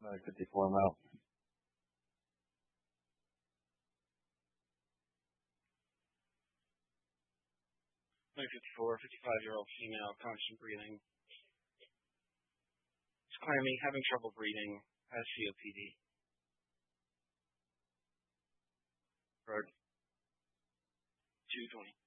54 male. 54, 55-year-old female, constant breathing. Is claiming having trouble breathing, has COPD. Road 220.